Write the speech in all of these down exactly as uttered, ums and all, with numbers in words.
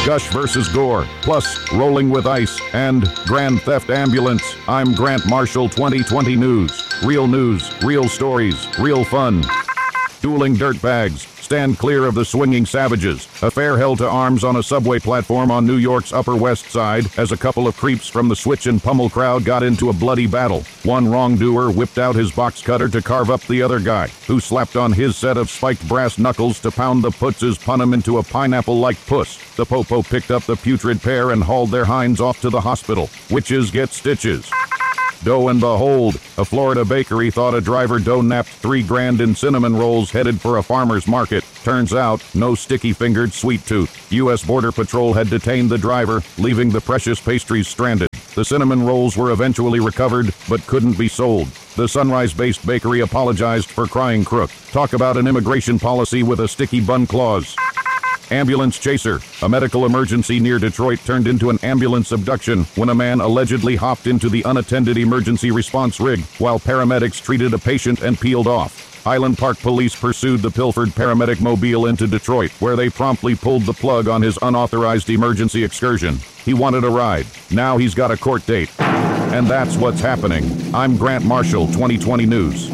Gush versus Gore, plus Rolling with Ice and Grand Theft Ambulance. I'm Grant Marshall, twenty twenty News. Real news, real stories, real fun. Dueling dirtbags. Stand clear of the swinging savages. Affair held to arms on a subway platform on New York's Upper West Side as a couple of creeps from the switch and pummel crowd got into a bloody battle. One wrongdoer whipped out his box cutter to carve up the other guy, who slapped on his set of spiked brass knuckles to pound the putz's punum into a pineapple-like puss. The popo picked up the putrid pair and hauled their hinds off to the hospital. Witches get stitches. Doe and behold, a Florida bakery thought a driver dough-napped three grand in cinnamon rolls headed for a farmer's market. Turns out, no sticky-fingered sweet tooth. U S Border Patrol had detained the driver, leaving the precious pastries stranded. The cinnamon rolls were eventually recovered, but couldn't be sold. The Sunrise-based bakery apologized for crying crook. Talk about an immigration policy with a sticky bun clause. Ambulance chaser. A medical emergency near Detroit turned into an ambulance abduction when a man allegedly hopped into the unattended emergency response rig while paramedics treated a patient and peeled off. Highland Park police pursued the pilfered paramedic mobile into Detroit, where they promptly pulled the plug on his unauthorized emergency excursion. He wanted a ride. Now he's got a court date. And that's what's happening. I'm Grant Marshall, twenty twenty News.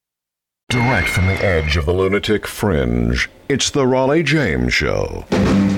Direct from the edge of the lunatic fringe, it's the Raleigh James Show.